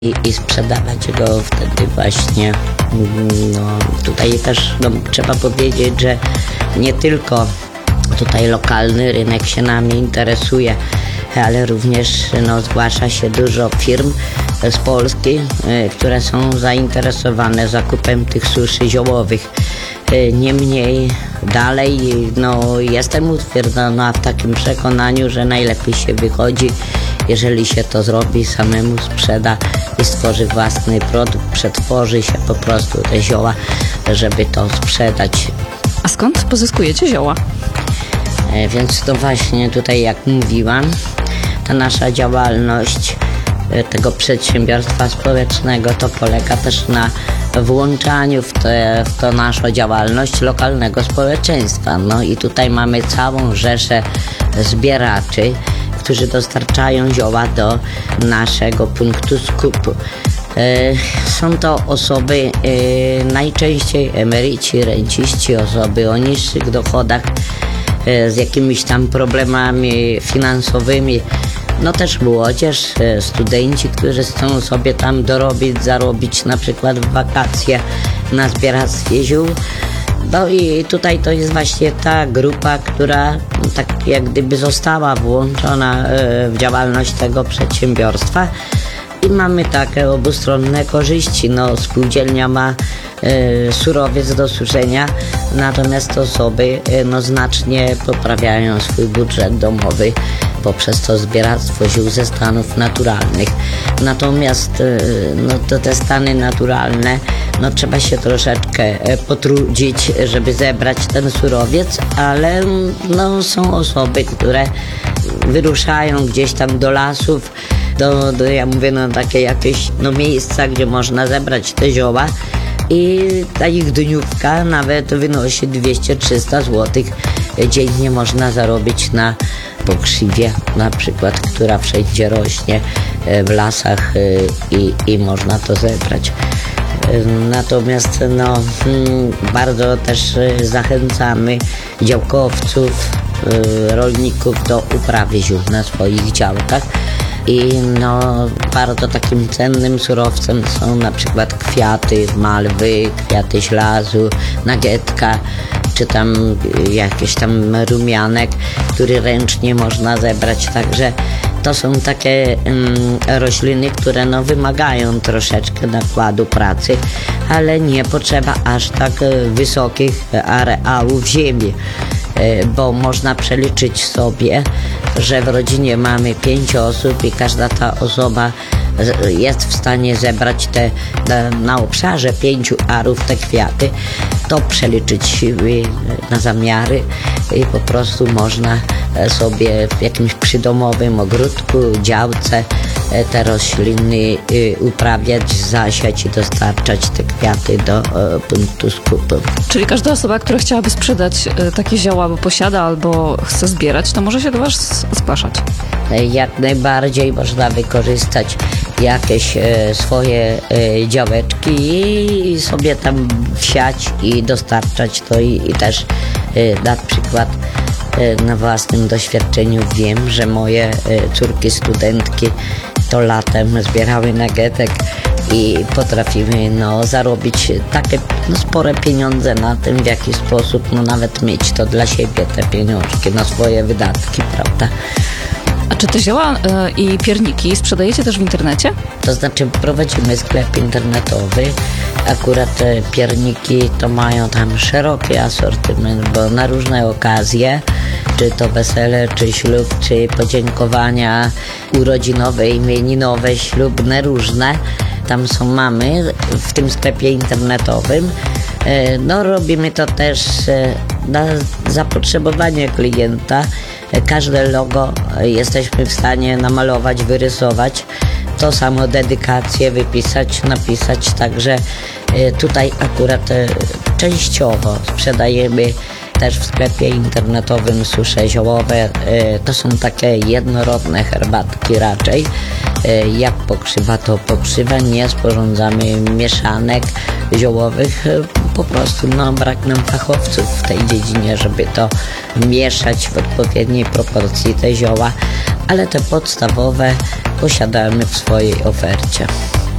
i sprzedawać go wtedy właśnie. Tutaj też trzeba powiedzieć, że nie tylko tutaj lokalny rynek się nami interesuje, ale również zgłasza się dużo firm z Polski, które są zainteresowane zakupem tych suszy ziołowych. Niemniej dalej jestem utwierdzona w takim przekonaniu, że najlepiej się wychodzi, jeżeli się to zrobi, samemu sprzeda i stworzy własny produkt, przetworzy się po prostu te zioła, żeby to sprzedać. A skąd pozyskujecie zioła? Więc to właśnie tutaj, jak mówiłam, ta nasza działalność tego przedsiębiorstwa społecznego to polega też na włączaniu w to naszą działalność lokalnego społeczeństwa. I tutaj mamy całą rzeszę zbieraczy, którzy dostarczają zioła do naszego punktu skupu. Są to osoby najczęściej emeryci, renciści, osoby o niższych dochodach, z jakimiś tam problemami finansowymi. Też młodzież, studenci, którzy chcą sobie tam zarobić na przykład w wakacje na zbieractwie ziół. I tutaj to jest właśnie ta grupa, która tak jak gdyby została włączona w działalność tego przedsiębiorstwa i mamy takie obustronne korzyści. Spółdzielnia ma surowiec do suszenia, natomiast osoby znacznie poprawiają swój budżet domowy poprzez to zbieractwo ziół ze stanów naturalnych. Natomiast te stany naturalne, trzeba się troszeczkę potrudzić, żeby zebrać ten surowiec, ale są osoby, które wyruszają gdzieś tam do lasów, ja mówię, takie jakieś miejsca, gdzie można zebrać te zioła i ta ich dniówka nawet wynosi 200-300 zł. Dziennie można zarobić na pokrzywie, na przykład, która wszędzie rośnie w lasach i można to zebrać. Natomiast bardzo też zachęcamy działkowców, rolników do uprawy ziół na swoich działkach. I bardzo takim cennym surowcem są na przykład kwiaty malwy, kwiaty ślazu, nagietka, czy tam jakiś tam rumianek, który ręcznie można zebrać. Także to są takie rośliny, które wymagają troszeczkę nakładu pracy, ale nie potrzeba aż tak wysokich areałów ziemi, bo można przeliczyć sobie, że w rodzinie mamy 5 osób i każda ta osoba jest w stanie zebrać na obszarze 5 arów te kwiaty, to przeliczyć siły na zamiary i po prostu można sobie w jakimś przydomowym ogródku, działce te rośliny uprawiać, zasiać i dostarczać te kwiaty do punktu skupu. Czyli każda osoba, która chciałaby sprzedać takie zioła, bo posiada albo chce zbierać, to może się do Was zgłaszać? Jak najbardziej można wykorzystać jakieś swoje działeczki i sobie tam wsiać i dostarczać to i też na przykład na własnym doświadczeniu wiem, że moje córki studentki to latem zbierały nagietek i potrafiły zarobić takie spore pieniądze na tym, w jaki sposób nawet mieć to dla siebie, te pieniążki na swoje wydatki, prawda? A czy te zioła i pierniki sprzedajecie też w internecie? To znaczy prowadzimy sklep internetowy. Akurat te pierniki to mają tam szeroki asortyment, bo na różne okazje, czy to wesele, czy ślub, czy podziękowania urodzinowe, imieninowe, ślubne, różne. Tam mamy w tym sklepie internetowym. Robimy to też na zapotrzebowanie klienta. Każde logo jesteśmy w stanie namalować, wyrysować. To samo dedykację wypisać, napisać. Także tutaj akurat częściowo sprzedajemy też w sklepie internetowym susze ziołowe. To są takie jednorodne herbatki raczej. Jak pokrzywa, to pokrzywa. Nie sporządzamy mieszanek ziołowych. Po prostu brak nam fachowców w tej dziedzinie, żeby to mieszać w odpowiedniej proporcji te zioła, ale te podstawowe posiadamy w swojej ofercie.